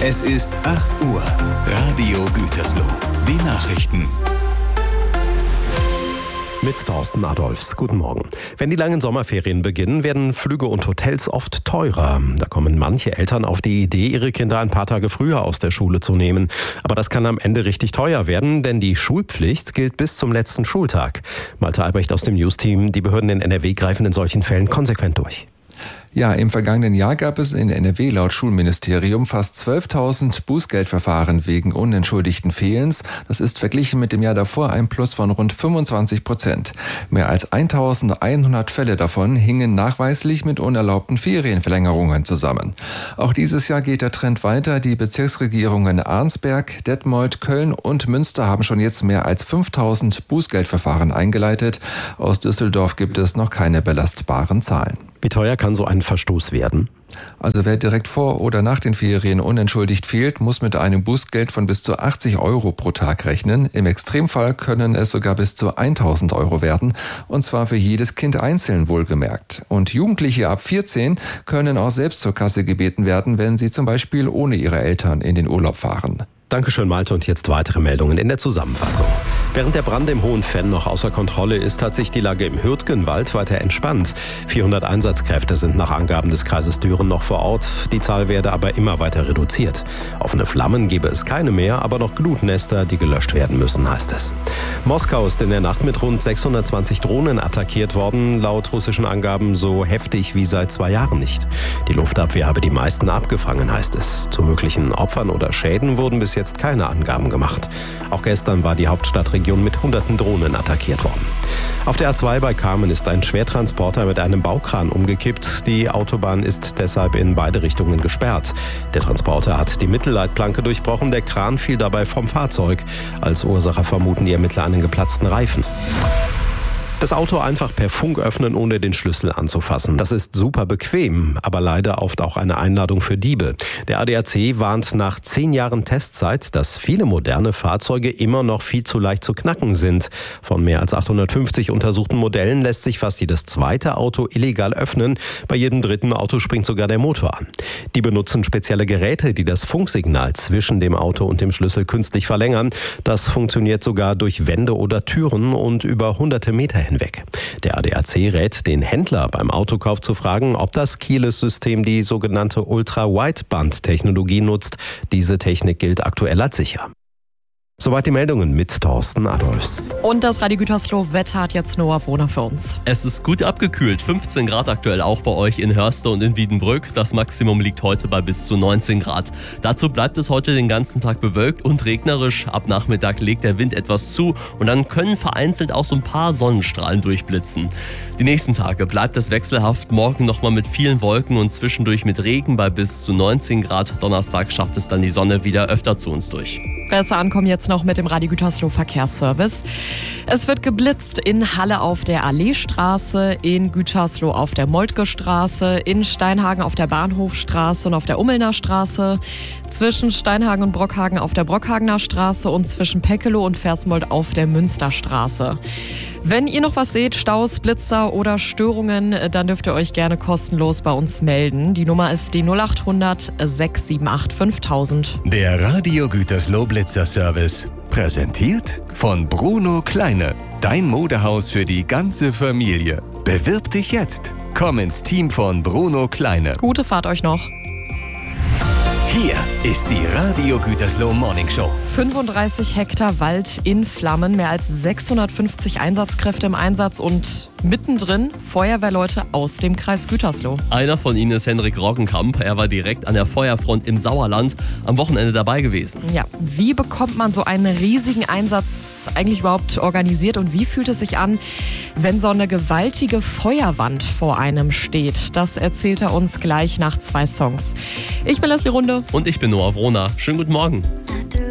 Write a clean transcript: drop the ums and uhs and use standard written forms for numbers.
Es ist 8 Uhr. Radio Gütersloh. Die Nachrichten. Mit Thorsten Adolfs. Guten Morgen. Wenn die langen Sommerferien beginnen, werden Flüge und Hotels oft teurer. Da kommen manche Eltern auf die Idee, ihre Kinder ein paar Tage früher aus der Schule zu nehmen. Aber das kann am Ende richtig teuer werden, denn die Schulpflicht gilt bis zum letzten Schultag. Malte Albrecht aus dem News-Team. Die Behörden in NRW greifen in solchen Fällen konsequent durch. Ja, im vergangenen Jahr gab es in NRW laut Schulministerium fast 12.000 Bußgeldverfahren wegen unentschuldigten Fehlens. Das ist verglichen mit dem Jahr davor ein Plus von rund 25%. Mehr als 1.100 Fälle davon hingen nachweislich mit unerlaubten Ferienverlängerungen zusammen. Auch dieses Jahr geht der Trend weiter. Die Bezirksregierungen Arnsberg, Detmold, Köln und Münster haben schon jetzt mehr als 5.000 Bußgeldverfahren eingeleitet. Aus Düsseldorf gibt es noch keine belastbaren Zahlen. Wie teuer kann so ein Verstoß werden? Also wer direkt vor oder nach den Ferien unentschuldigt fehlt, muss mit einem Bußgeld von bis zu 80 € pro Tag rechnen. Im Extremfall können es sogar bis zu 1.000 € werden, und zwar für jedes Kind einzeln wohlgemerkt. Und Jugendliche ab 14 können auch selbst zur Kasse gebeten werden, wenn sie zum Beispiel ohne ihre Eltern in den Urlaub fahren. Dankeschön, Malte. Und jetzt weitere Meldungen in der Zusammenfassung. Während der Brand im Hohenfenn noch außer Kontrolle ist, hat sich die Lage im Hürtgenwald weiter entspannt. 400 Einsatzkräfte sind nach Angaben des Kreises Düren noch vor Ort. Die Zahl werde aber immer weiter reduziert. Offene Flammen gebe es keine mehr, aber noch Glutnester, die gelöscht werden müssen, heißt es. Moskau ist in der Nacht mit rund 620 Drohnen attackiert worden. Laut russischen Angaben so heftig wie seit 2 Jahren nicht. Die Luftabwehr habe die meisten abgefangen, heißt es. Zu möglichen Opfern oder Schäden wurden bis jetzt keine Angaben gemacht. Auch gestern war die Hauptstadtregion mit hunderten Drohnen attackiert worden. Auf der A2 bei Kamen ist ein Schwertransporter mit einem Baukran umgekippt. Die Autobahn ist deshalb in beide Richtungen gesperrt. Der Transporter hat die Mittelleitplanke durchbrochen. Der Kran fiel dabei vom Fahrzeug. Als Ursache vermuten die Ermittler einen geplatzten Reifen. Das Auto einfach per Funk öffnen, ohne den Schlüssel anzufassen. Das ist super bequem, aber leider oft auch eine Einladung für Diebe. Der ADAC warnt nach 10 Jahren Testzeit, dass viele moderne Fahrzeuge immer noch viel zu leicht zu knacken sind. Von mehr als 850 untersuchten Modellen lässt sich fast jedes zweite Auto illegal öffnen. Bei jedem dritten Auto springt sogar der Motor an. Die benutzen spezielle Geräte, die das Funksignal zwischen dem Auto und dem Schlüssel künstlich verlängern. Das funktioniert sogar durch Wände oder Türen und über hunderte Meter hinweg. Der ADAC rät den Händler beim Autokauf zu fragen, ob das Keyless-System die sogenannte Ultra-Wideband-Technologie nutzt. Diese Technik gilt aktuell als sicher. Soweit die Meldungen mit Thorsten Adolfs. Und das Radio Gütersloh Wetter hat jetzt Noah Wohner für uns. Es ist gut abgekühlt, 15 Grad aktuell auch bei euch in Hörste und in Wiedenbrück. Das Maximum liegt heute bei bis zu 19 Grad. Dazu bleibt es heute den ganzen Tag bewölkt und regnerisch. Ab Nachmittag legt der Wind etwas zu und dann können vereinzelt auch so ein paar Sonnenstrahlen durchblitzen. Die nächsten Tage bleibt es wechselhaft, morgen nochmal mit vielen Wolken und zwischendurch mit Regen bei bis zu 19 Grad. Donnerstag schafft es dann die Sonne wieder öfter zu uns durch. Besser ankommen jetzt noch mit dem Radio Gütersloh Verkehrsservice. Es wird geblitzt in Halle auf der Alleestraße, in Gütersloh auf der Moltke-Straße, in Steinhagen auf der Bahnhofstraße und auf der Ummelner Straße, zwischen Steinhagen und Brockhagen auf der Brockhagener Straße und zwischen Peckelow und Versmold auf der Münsterstraße. Wenn ihr noch was seht, Staus, Blitzer oder Störungen, dann dürft ihr euch gerne kostenlos bei uns melden. Die Nummer ist die 0800 678 5000. Der Radio Gütersloh Blitzerservice. Präsentiert von Bruno Kleine. Dein Modehaus für die ganze Familie. Bewirb dich jetzt. Komm ins Team von Bruno Kleine. Gute Fahrt euch noch. Hier ist die Radio Gütersloh Morning Show. 35 Hektar Wald in Flammen, mehr als 650 Einsatzkräfte im Einsatz und mittendrin Feuerwehrleute aus dem Kreis Gütersloh. Einer von ihnen ist Henrik Roggenkamp. Er war direkt an der Feuerfront im Sauerland am Wochenende dabei gewesen. Ja, wie bekommt man so einen riesigen Einsatz eigentlich überhaupt organisiert und wie fühlt es sich an, wenn so eine gewaltige Feuerwand vor einem steht? Das erzählt er uns gleich nach 2 Songs. Ich bin Leslie Runde. Und ich bin Noah Wohner. Schönen guten Morgen.